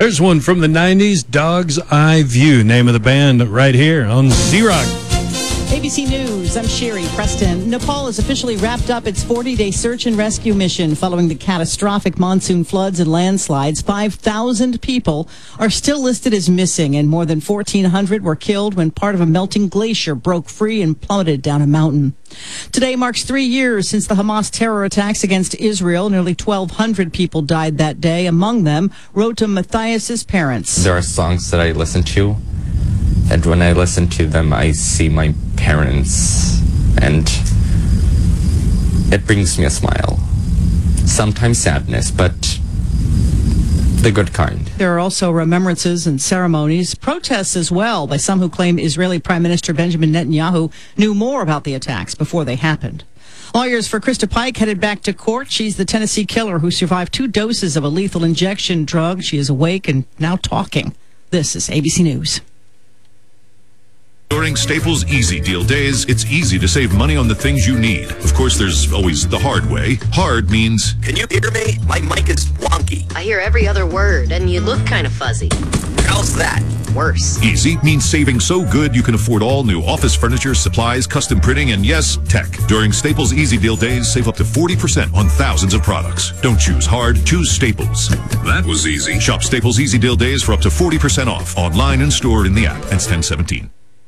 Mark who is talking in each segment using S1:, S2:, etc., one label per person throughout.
S1: There's one from the 90s, Dog's Eye View, name of the band right here on Z-Rock.
S2: ABC News, I'm Sherry Preston. Nepal has officially wrapped up its 40-day search and rescue mission following the catastrophic monsoon floods and landslides. 5,000 people are still listed as missing, and more than 1,400 were killed when part of a melting glacier broke free and plummeted down a mountain. Today marks 3 years since the Hamas terror attacks against Israel. Nearly 1,200 people died that day. Among them, Rota Matthias's parents.
S3: There are songs that I listen to, and when I listen to them, I see my parents, and it brings me a smile. Sometimes sadness, but the good kind.
S2: There are also remembrances and ceremonies, protests as well, by some who claim Israeli Prime Minister Benjamin Netanyahu knew more about the attacks before they happened. Lawyers for Krista Pike headed back to court. She's the Tennessee killer who survived 2 doses of a lethal injection drug. She is awake and now talking. This is ABC News.
S4: During Staples Easy Deal Days, it's easy to save money on the things you need. Of course, there's always the hard way. Hard means...
S5: Can you hear me? My mic is wonky.
S6: I hear every other word, and you look kind of fuzzy.
S5: How's that?
S6: Worse.
S4: Easy means saving so good you can afford all new office furniture, supplies, custom printing, and yes, tech. During Staples Easy Deal Days, save up to 40% on thousands of products. Don't choose hard, choose Staples. That was easy. Shop Staples Easy Deal Days for up to 40% off, online and store in the app. Ends 10/17.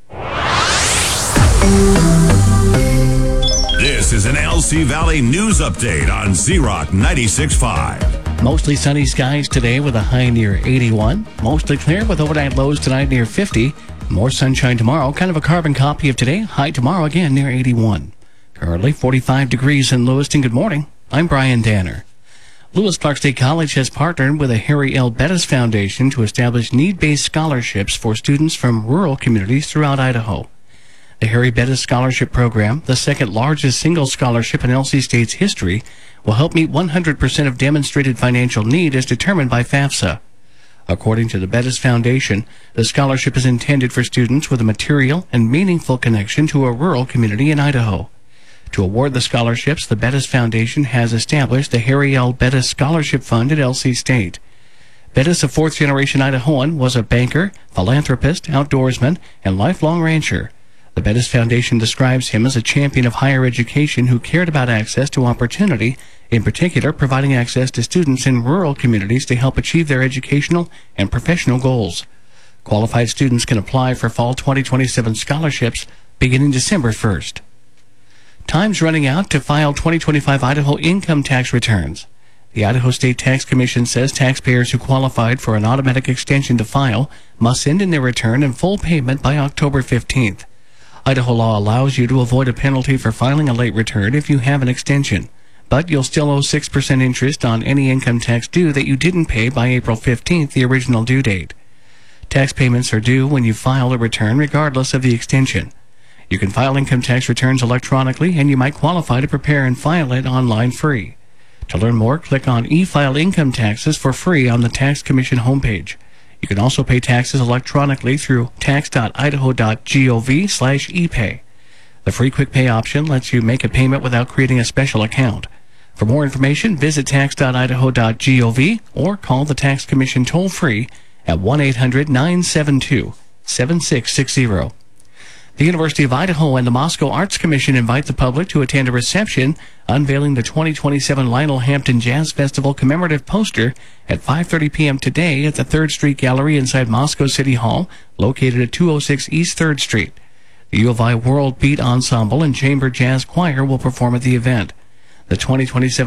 S7: This is an LC Valley News Update on Z-Rock 96.5.
S8: Mostly sunny skies today with a high near 81. Mostly clear with overnight lows tonight near 50. More sunshine tomorrow, kind of a carbon copy of today. High tomorrow again near 81. Currently 45 degrees in Lewiston. Good morning. I'm Brian Danner. Lewis Clark State College has partnered with the Harry L. Bettis Foundation to establish need-based scholarships for students from rural communities throughout Idaho. The Harry Bettis Scholarship Program, the second largest single scholarship in LC State's history, will help meet 100% of demonstrated financial need as determined by FAFSA. According to the Bettis Foundation, the scholarship is intended for students with a material and meaningful connection to a rural community in Idaho. To award the scholarships, the Bettis Foundation has established the Harry L. Bettis Scholarship Fund at LC State. Bettis, a fourth-generation Idahoan, was a banker, philanthropist, outdoorsman, and lifelong rancher. The Bettis Foundation describes him as a champion of higher education who cared about access to opportunity, in particular providing access to students in rural communities to help achieve their educational and professional goals. Qualified students can apply for fall 2027 scholarships beginning December 1st. Time's running out to file 2025 Idaho income tax returns. The Idaho State Tax Commission says taxpayers who qualified for an automatic extension to file must send in their return in full payment by October 15th. Idaho law allows you to avoid a penalty for filing a late return if you have an extension, but you'll still owe 6% interest on any income tax due that you didn't pay by April 15th, the original due date. Tax payments are due when you file a return regardless of the extension. You can file income tax returns electronically, and you might qualify to prepare and file it online free. To learn more, click on e-file income taxes for free on the Tax Commission homepage. You can also pay taxes electronically through tax.idaho.gov/epay. The free quick pay option lets you make a payment without creating a special account. For more information, visit tax.idaho.gov or call the Tax Commission toll-free at 1-800-972-7660. The University of Idaho and the Moscow Arts Commission invite the public to attend a reception unveiling the 2027 Lionel Hampton Jazz Festival commemorative poster at 5:30 p.m. today at the 3rd Street Gallery inside Moscow City Hall, located at 206 East 3rd Street. The U of I World Beat Ensemble and Chamber Jazz Choir will perform at the event. The 2027